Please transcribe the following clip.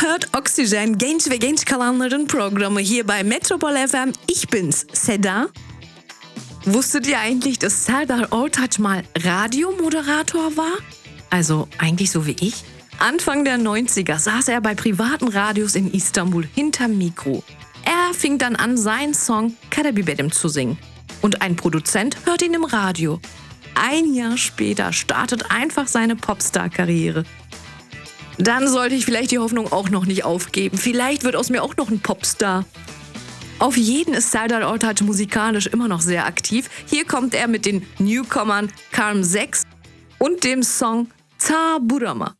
hört Oxygen, genç ve genç kalanların Programme hier bei Metropol FM. Ich bin's, Seda. Wusstet ihr eigentlich, dass Serdar Ortaç mal Radiomoderator war? Also eigentlich so wie ich. Anfang der 90er saß er bei privaten Radios in Istanbul hinterm Mikro. Er fing dann an, seinen Song Karabiberim zu singen. Und ein Produzent hört ihn im Radio. Ein Jahr später startet einfach seine Popstar-Karriere. Dann sollte ich vielleicht die Hoffnung auch noch nicht aufgeben. Vielleicht wird aus mir auch noch ein Popstar. Auf jeden ist Serdar Ortaç musikalisch immer noch sehr aktiv. Hier kommt er mit den Newcomern Karm 6 und dem Song Ta Burama.